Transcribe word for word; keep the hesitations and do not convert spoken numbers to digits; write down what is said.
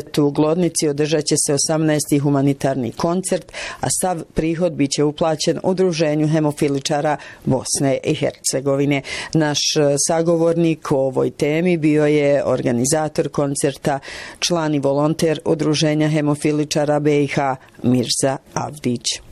U Glodnici održat će se osamnaesti humanitarni koncert, a sav prihod bit će uplaćen Udruženju hemofiličara Bosne i Hercegovine. Naš sagovornik o ovoj temi bio je organizator koncerta, član i volonter Udruženja hemofiličara B i H Mirza Avdić.